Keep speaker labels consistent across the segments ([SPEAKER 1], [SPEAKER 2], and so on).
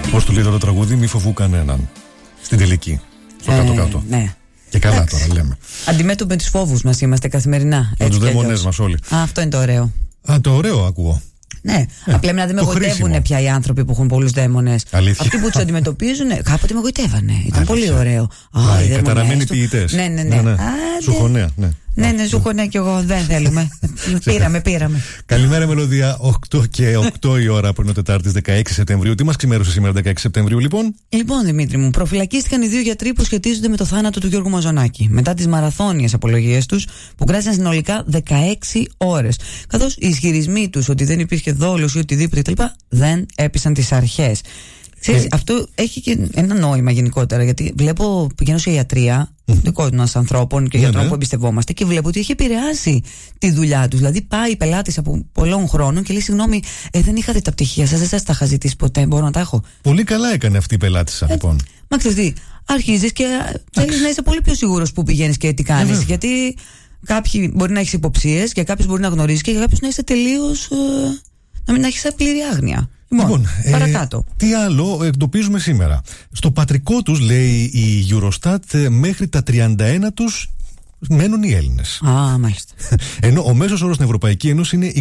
[SPEAKER 1] Πώς του λέει το τραγούδι, μη φοβού κανέναν. Στην τελική. Στο κάτω-κάτω.
[SPEAKER 2] Ναι.
[SPEAKER 1] Και καλά τώρα λέμε.
[SPEAKER 2] Αντιμέτωποι με τους φόβους μας είμαστε καθημερινά.
[SPEAKER 1] Με τους δαίμονες μας όλοι.
[SPEAKER 2] Αυτό είναι το ωραίο.
[SPEAKER 1] Το ωραίο ακούω.
[SPEAKER 2] Ναι, απλά να δεν με γοητεύουν πια οι άνθρωποι που έχουν πολλούς δαίμονες.
[SPEAKER 1] Αλήθεια.
[SPEAKER 2] Αυτοί που τους αντιμετωπίζουν, κάποτε με γοητεύανε. Ήταν πολύ ωραίο.
[SPEAKER 1] Οι καταραμένοι ποιητές.
[SPEAKER 2] Ναι.
[SPEAKER 1] Σουχονέα, ναι.
[SPEAKER 2] Ναι, σουχονέα κι εγώ. Δεν θέλουμε. Πήραμε.
[SPEAKER 1] Καλημέρα, Μελωδία. 8 και 8 η ώρα πριν, Τετάρτης 16 Σεπτεμβρίου. Τι μας ξημέρωσε σήμερα, 16 Σεπτεμβρίου, λοιπόν?
[SPEAKER 2] Λοιπόν, Δημήτρη μου, προφυλακίστηκαν οι δύο γιατροί που σχετίζονται με το θάνατο του Γιώργου Μαζονάκη. Μετά τις μαραθώνιες απολογίες τους, που κράτησαν συνολικά 16 ώρες. Καθώς οι ισχυρισμοί τους ότι δεν υπήρχε δόλος ή οτιδήποτε κτλ. Δεν έπεισαν τις αρχές. Ξέρεις, αυτό έχει και ένα νόημα γενικότερα, γιατί πηγαίνω σε ιατρία δικών μας ανθρώπων και γιατρών που εμπιστευόμαστε και βλέπω ότι έχει επηρεάσει τη δουλειά τους. Δηλαδή, πάει πελάτης από πολλών χρόνων και λέει: συγγνώμη, δεν είχατε τα πτυχία σας, δεν σας τα είχα ζητήσει ποτέ. Μπορώ να τα έχω.
[SPEAKER 1] Πολύ καλά έκανε αυτή η πελάτησα, λοιπόν.
[SPEAKER 2] Μα ξέρεις τι, αρχίζεις και θέλεις να είσαι πολύ πιο σίγουρος που πηγαίνεις και τι κάνεις. Γιατί κάποιοι μπορεί να έχεις υποψίες και κάποιος μπορεί να γνωρίζει και κάποιος να είσαι τελείως. Να μην έχεις πλήρη άγνοια. Λοιπόν, παρακάτω.
[SPEAKER 1] Τι άλλο εντοπίζουμε σήμερα? Στο πατρικό τους, λέει η Eurostat, μέχρι τα 31 τους μένουν οι Έλληνες.
[SPEAKER 2] Μάλιστα.
[SPEAKER 1] Ενώ ο μέσος όρος στην Ευρωπαϊκή Ένωση είναι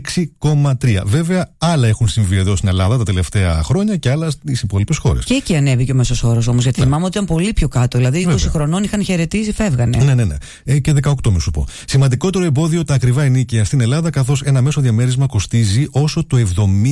[SPEAKER 1] 26,3. Βέβαια, άλλα έχουν συμβεί εδώ στην Ελλάδα τα τελευταία χρόνια και άλλα στις υπόλοιπες χώρες.
[SPEAKER 2] Και εκεί ανέβηκε ο μέσος όρος όμως, γιατί θυμάμαι ότι ήταν πολύ πιο κάτω. Δηλαδή, 20 χρονών είχαν χαιρετήσει, φεύγανε.
[SPEAKER 1] Ναι. Και 18, μη σου πω. Σημαντικότερο εμπόδιο, τα ακριβά ενίκια στην Ελλάδα, καθώς ένα μέσο διαμέρισμα κοστίζει όσο το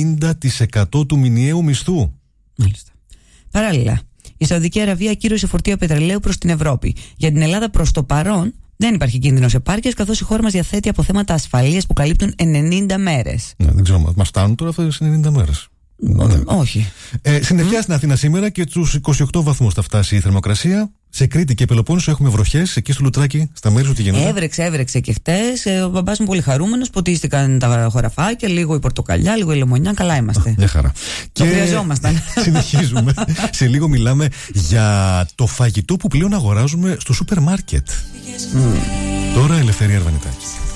[SPEAKER 1] 70% του μηνιαίου μισθού.
[SPEAKER 2] Μάλιστα. Παράλληλα, η Σαουδική Αραβία ακύρωσε φορτία πετρελαίου προς την Ευρώπη. Για την Ελλάδα, προς το παρόν, δεν υπάρχει κίνδυνος επάρκειας, καθώς η χώρα μας διαθέτει αποθέματα ασφαλείας που καλύπτουν 90 μέρες.
[SPEAKER 1] Δεν ξέρω, μας φτάνουν τώρα αυτές τις 90 μέρες?
[SPEAKER 2] Όχι.
[SPEAKER 1] Συννεφιά στην Αθήνα σήμερα και τους 28 βαθμούς θα φτάσει η θερμοκρασία. Σε Κρήτη και Πελοπόννησο έχουμε βροχές. Εκεί στο Λουτράκι, στα μέρη σου τι γίνεται?
[SPEAKER 2] Έβρεξε και χτες. Ο μπαμπάς μου πολύ χαρούμενος. Ποτίστηκαν τα χωραφάκια, λίγο η πορτοκαλιά, λίγο η λεμονιά. Καλά είμαστε.
[SPEAKER 1] Μια χαρά.
[SPEAKER 2] Το χρειαζόμασταν.
[SPEAKER 1] Συνεχίζουμε. Σε λίγο μιλάμε για το φαγητό που πλέον αγοράζουμε στο σούπερ μάρκετ. Τώρα Ελευθερία Αρβανιτάκη.